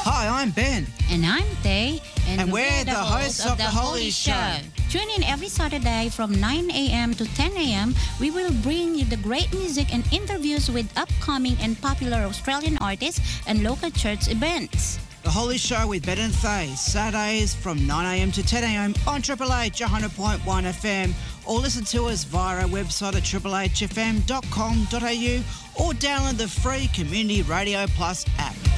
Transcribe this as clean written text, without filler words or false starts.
Hi, I'm Ben. And I'm Tay. And we're the hosts of The Holy Show. Tune in every Saturday from 9 a.m. to 10 a.m. We will bring you the great music and interviews with upcoming and popular Australian artists and local church events. The Holy Show with Ben and Faye, Saturdays from 9am to 10am on Triple H 100.1 FM, or listen to us via our website at triplehfm.com.au or download the free Community Radio Plus app.